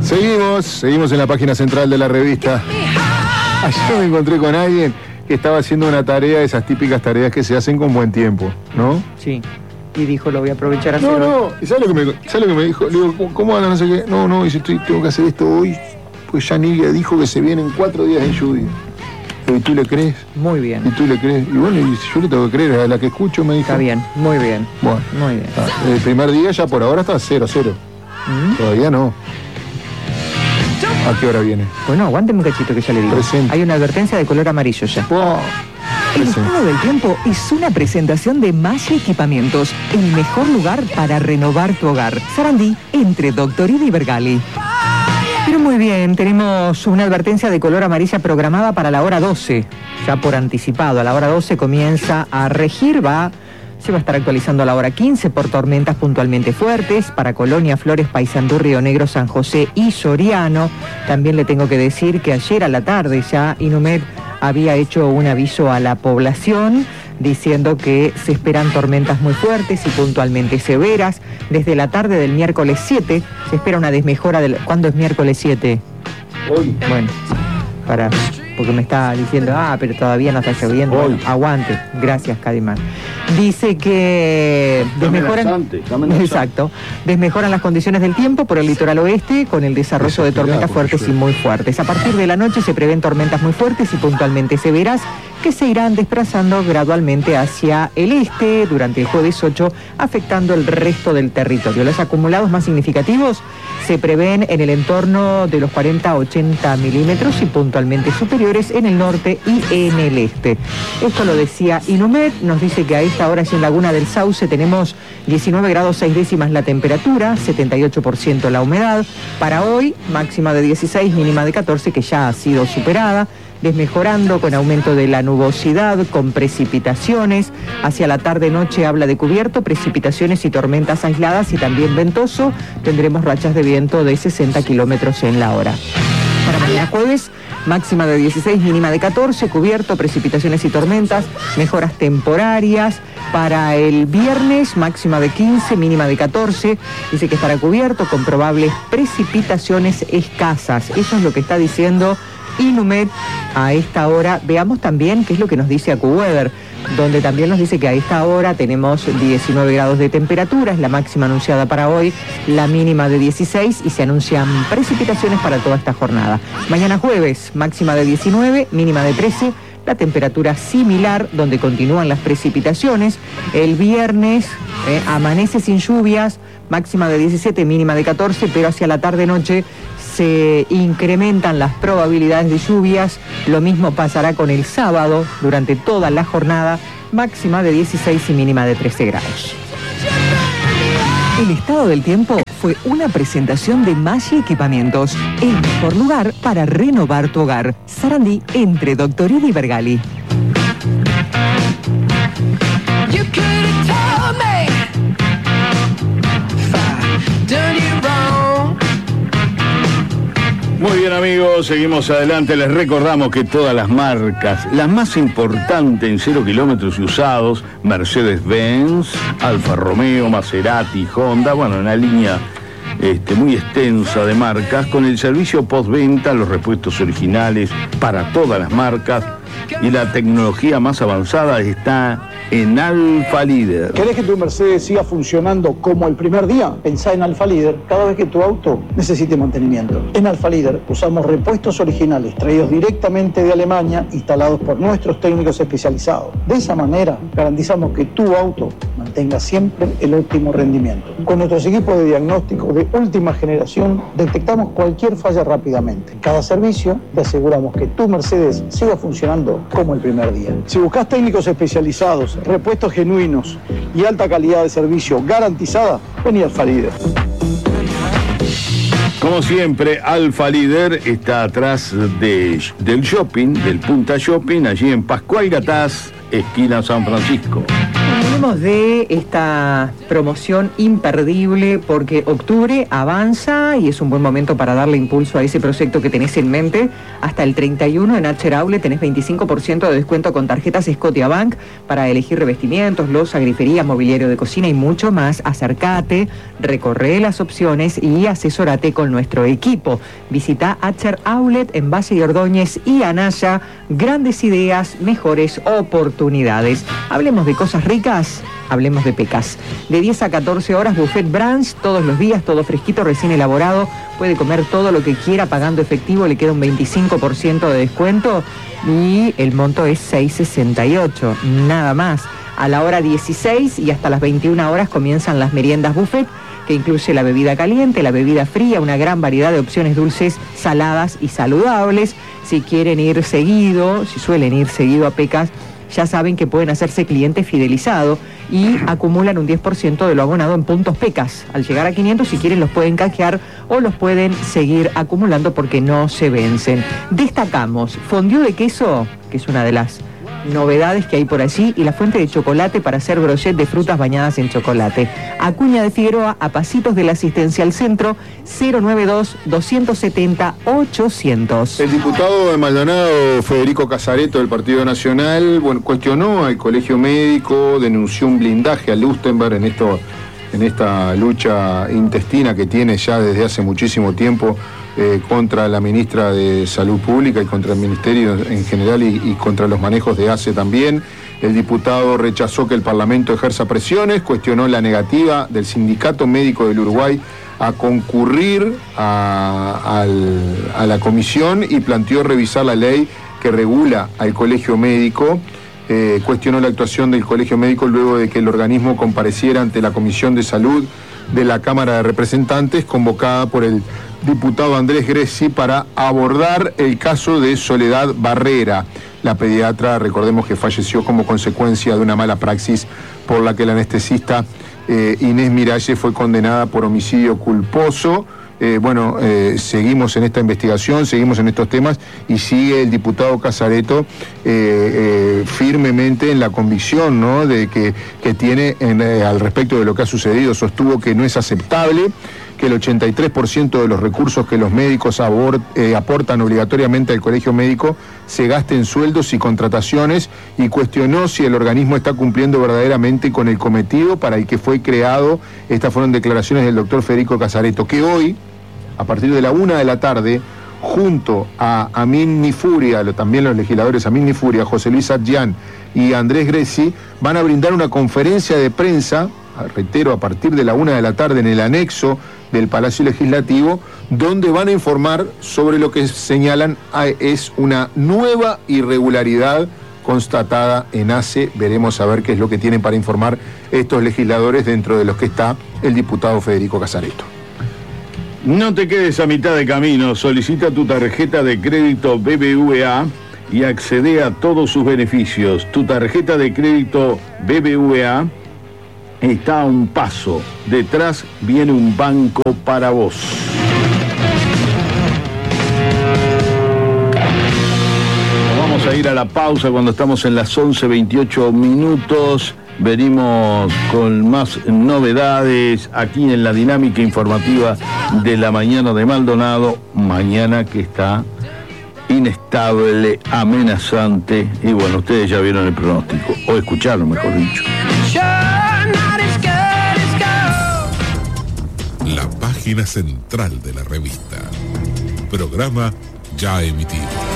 Seguimos en la página central de la revista. Ayer me encontré con alguien que estaba haciendo una tarea, esas típicas tareas que se hacen con buen tiempo, ¿no? Sí. Y dijo, lo voy a aprovechar a hacerlo. No, ¿y sabes lo que me dijo? Le digo, ¿cómo anda? No sé qué. No, dice, tengo que hacer esto hoy, pues ya Nidia dijo que se vienen 4 días de lluvia. ¿Y tú le crees? Muy bien. ¿Y tú le crees? Y bueno, y yo le tengo que creer, a la que escucho me dijo. Está bien, muy bien. Bueno, muy bien. El primer día ya por ahora está 0-0. Todavía no. ¿A qué hora viene? Bueno, aguánteme un cachito que ya le digo. Presente. Hay una advertencia de color amarillo ya. El estado del tiempo es una presentación de Maggi Equipamientos, el mejor lugar para renovar tu hogar. Sarandí, entre Doctorid y Bergali. Pero muy bien, tenemos una advertencia de color amarilla programada para la hora 12, ya por anticipado. A la hora 12 comienza a regir, se va a estar actualizando a la hora 15 por tormentas puntualmente fuertes para Colonia, Flores, Paysandú, Río Negro, San José y Soriano. También le tengo que decir que ayer a la tarde ya Inumet había hecho un aviso a la población diciendo que se esperan tormentas muy fuertes y puntualmente severas. Desde la tarde del miércoles 7 se espera una desmejora del... ¿Cuándo es miércoles 7? Hoy. Bueno, porque me está diciendo, pero todavía no está lloviendo. Hoy. Bueno, aguante, gracias Cadimar. Dice que desmejoran las condiciones del tiempo por el litoral oeste con el desarrollo de tormentas fuertes y muy fuertes. A partir de la noche se prevén tormentas muy fuertes y puntualmente severas que se irán desplazando gradualmente hacia el este durante el jueves 8, afectando el resto del territorio. Los acumulados más significativos se prevén en el entorno de los 40 a 80 milímetros y puntualmente superiores en el norte y en el este. Esto lo decía Inumet, nos dice que a esta hora en Laguna del Sauce tenemos 19 grados 6 décimas la temperatura, 78% la humedad. Para hoy, máxima de 16, mínima de 14, que ya ha sido superada. Desmejorando con aumento de la nubosidad, con precipitaciones. Hacia la tarde-noche habla de cubierto, precipitaciones y tormentas aisladas y también ventoso. Tendremos rachas de viento de 60 kilómetros en la hora. Para mañana jueves, máxima de 16, mínima de 14, cubierto, precipitaciones y tormentas, mejoras temporarias. Para el viernes, máxima de 15, mínima de 14. Dice que estará cubierto con probables precipitaciones escasas. Eso es lo que está diciendo Inumet a esta hora. Veamos también qué es lo que nos dice AccuWeather, donde también nos dice que a esta hora tenemos 19 grados de temperatura, es la máxima anunciada para hoy, la mínima de 16 y se anuncian precipitaciones para toda esta jornada. Mañana jueves, máxima de 19, mínima de 13, la temperatura similar, donde continúan las precipitaciones. El viernes amanece sin lluvias, máxima de 17, mínima de 14, pero hacia la tarde-noche se incrementan las probabilidades de lluvias. Lo mismo pasará con el sábado durante toda la jornada, máxima de 16 y mínima de 13 grados. El estado del tiempo fue una presentación de Maggi Equipamientos, el mejor lugar para renovar tu hogar. Sarandí, entre Doctorid y Bergali. Muy bien amigos, seguimos adelante. Les recordamos que todas las marcas, las más importantes en 0 kilómetros y usados, Mercedes-Benz, Alfa Romeo, Maserati, Honda, bueno, una línea muy extensa de marcas, con el servicio postventa, los repuestos originales para todas las marcas, y la tecnología más avanzada está en Alfa Líder. ¿Querés que tu Mercedes siga funcionando como el primer día? Pensá en Alfa Líder cada vez que tu auto necesite mantenimiento. En Alfa Líder usamos repuestos originales traídos directamente de Alemania, instalados por nuestros técnicos especializados. De esa manera garantizamos que tu auto mantenga siempre el óptimo rendimiento. Con nuestros equipos de diagnóstico de última generación detectamos cualquier falla rápidamente. En cada servicio te aseguramos que tu Mercedes siga funcionando como el primer día. Si buscas técnicos especializados, repuestos genuinos y alta calidad de servicio garantizada, vení a Alfa Líder. Como siempre, Alfa Líder está atrás del shopping, del Punta Shopping, allí en Pascual Gatás, esquina San Francisco. Hablemos de esta promoción imperdible porque octubre avanza y es un buen momento para darle impulso a ese proyecto que tenés en mente. Hasta el 31 en Acher Outlet tenés 25% de descuento con tarjetas Scotiabank para elegir revestimientos, loza, grifería, mobiliario de cocina y mucho más. Acércate, recorre las opciones y asesórate con nuestro equipo. Visita Acher Outlet en Valle y Ordóñez y Anaya. Grandes ideas, mejores oportunidades. Hablemos de cosas ricas, hablemos de Pecas. De 10 a 14 horas, buffet brunch, todos los días, todo fresquito, recién elaborado. Puede comer todo lo que quiera pagando efectivo, le queda un 25% de descuento y el monto es $6.68, nada más. A la hora 16 y hasta las 21 horas comienzan las meriendas buffet, que incluye la bebida caliente, la bebida fría, una gran variedad de opciones dulces, saladas y saludables. Si quieren ir seguido, si suelen ir seguido a Pecas, ya saben que pueden hacerse cliente fidelizado y acumulan un 10% de lo abonado en puntos Pecas. Al llegar a 500, si quieren, los pueden canjear o los pueden seguir acumulando porque no se vencen. Destacamos fondue de queso, que es una de las novedades que hay por allí, y la fuente de chocolate para hacer brochet de frutas bañadas en chocolate. Acuña de Figueroa, a pasitos del Asistencial Centro, 092-270-800. El diputado de Maldonado, Federico Casareto, del Partido Nacional, cuestionó al Colegio Médico, denunció un blindaje a Lustenberg en esta lucha intestina que tiene ya desde hace muchísimo tiempo contra la ministra de Salud Pública y contra el Ministerio en general y contra los manejos de ACE también. El diputado rechazó que el Parlamento ejerza presiones, cuestionó la negativa del Sindicato Médico del Uruguay a concurrir a la comisión y planteó revisar la ley que regula al Colegio Médico. Cuestionó la actuación del Colegio Médico luego de que el organismo compareciera ante la Comisión de Salud de la Cámara de Representantes, convocada por el diputado Andrés Greci para abordar el caso de Soledad Barrera, la pediatra, recordemos que falleció como consecuencia de una mala praxis por la que la anestesista Inés Miralles fue condenada por homicidio culposo. Seguimos en esta investigación, seguimos en estos temas y sigue el diputado Casareto firmemente en la convicción, ¿no?, de que tiene al respecto de lo que ha sucedido. Sostuvo que no es aceptable que el 83% de los recursos que los médicos aportan obligatoriamente al colegio médico se gaste en sueldos y contrataciones, y cuestionó si el organismo está cumpliendo verdaderamente con el cometido para el que fue creado. Estas fueron declaraciones del doctor Federico Casareto, que hoy, a partir de la 1 de la tarde, junto a Amin Nifuria, también los legisladores Amin Nifuria, José Luis Adjian y Andrés Greci, van a brindar una conferencia de prensa, reitero, a partir de la 1 de la tarde en el anexo del Palacio Legislativo, donde van a informar sobre lo que señalan es una nueva irregularidad constatada en ACE. Veremos a ver qué es lo que tienen para informar estos legisladores, dentro de los que está el diputado Federico Casareto. No te quedes a mitad de camino, solicita tu tarjeta de crédito BBVA y accede a todos sus beneficios. Tu tarjeta de crédito BBVA está a un paso, detrás viene un banco para vos. Vamos a ir a la pausa cuando estamos en las 11:28 minutos. Venimos con más novedades aquí en la dinámica informativa de la mañana de Maldonado. Mañana que está inestable, amenazante, y bueno, ustedes ya vieron el pronóstico, o escucharon, mejor dicho. La página central de la revista. Programa ya emitido.